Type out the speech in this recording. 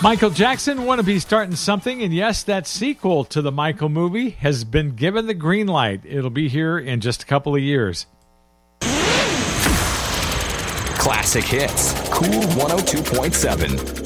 Michael Jackson, Wanna Be Starting Something, and yes, that sequel to the Michael movie has been given the green light. It'll be here in just a couple of years. Classic hits. Cool 102.7.